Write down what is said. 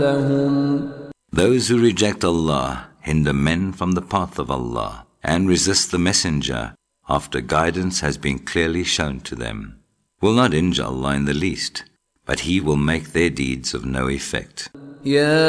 Those who reject Allah hinder men from the path of Allah and resist the messenger after guidance has been clearly shown to them, will not injure Allah in the least, but He will make their deeds of no effect.